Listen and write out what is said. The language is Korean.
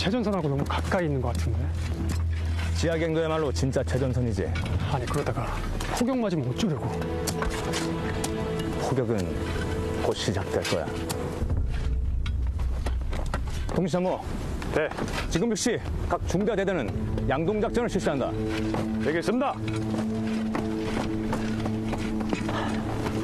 최전선하고 너무 가까이 있는 것 같은데. 지하경도야말로 진짜 최전선이지. 아니 그러다가 폭격 맞으면 어쩌려고. 폭격은 곧 시작될 거야. 통신참모. 네, 지금 즉시 각 중대대대는 양동작전을 실시한다. 알겠습니다.